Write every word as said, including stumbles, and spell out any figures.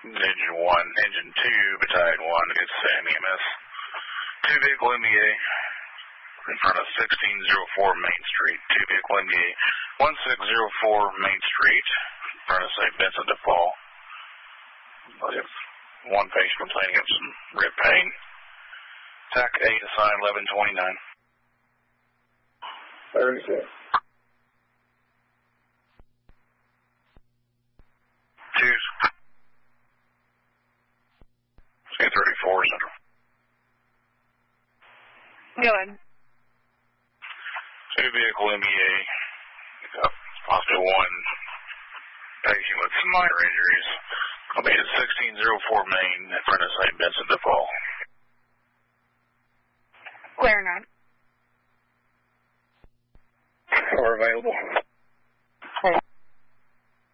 Engine one, Engine two, Battalion one, it's Sam E M S. Two vehicle M B A in front of sixteen oh four Main Street. Two vehicle M B A, sixteen oh four Main Street in front of Saint Vincent de Paul. We have one patient complaining of some rib pain. T A C eight assigned eleven twenty-nine. thirty-six. Choose. Scan thirty-four, Central. Go ahead. Two vehicle M B A. Uh, possibly one patient with some minor injuries. I'll be at sixteen oh four Main in front of Saint Vincent de Paul. Clear nine. We're available.